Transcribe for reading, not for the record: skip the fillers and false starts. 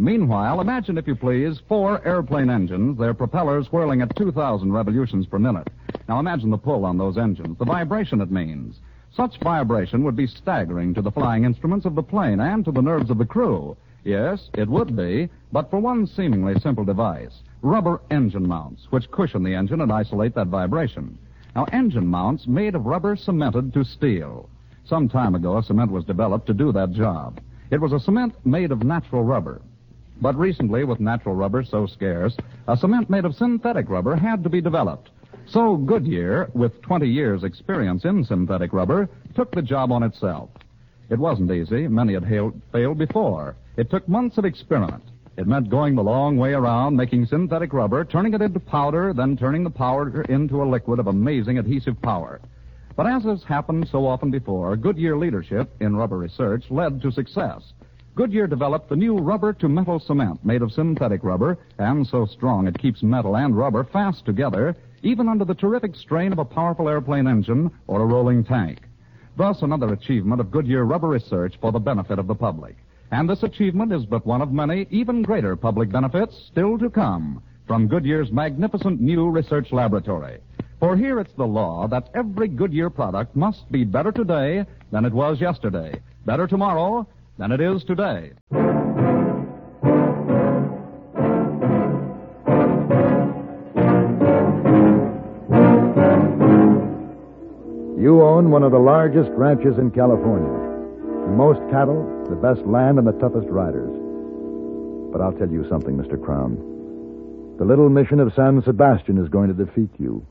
Meanwhile, imagine, if you please, 4 airplane engines, their propellers whirling at 2,000 revolutions per minute. Now imagine the pull on those engines, the vibration it means. Such vibration would be staggering to the flying instruments of the plane and to the nerves of the crew. Yes, it would be, but for one seemingly simple device, rubber engine mounts, which cushion the engine and isolate that vibration. Now, engine mounts made of rubber cemented to steel. Some time ago, a cement was developed to do that job. It was a cement made of natural rubber. But recently, with natural rubber so scarce, a cement made of synthetic rubber had to be developed. So Goodyear, with 20 years' experience in synthetic rubber, took the job on itself. It wasn't easy. Many had failed before. It took months of experiment. It meant going the long way around, making synthetic rubber, turning it into powder, then turning the powder into a liquid of amazing adhesive power. But as has happened so often before, Goodyear leadership in rubber research led to success. Goodyear developed the new rubber-to-metal cement made of synthetic rubber, and so strong it keeps metal and rubber fast together, even under the terrific strain of a powerful airplane engine or a rolling tank. Thus, another achievement of Goodyear rubber research for the benefit of the public. And this achievement is but one of many even greater public benefits still to come from Goodyear's magnificent new research laboratory. For here it's the law that every Goodyear product must be better today than it was yesterday, better tomorrow than it is today. You own one of the largest ranches in California. The most cattle, the best land, and the toughest riders. But I'll tell you something, Mr. Crown. The little mission of San Sebastian is going to defeat you.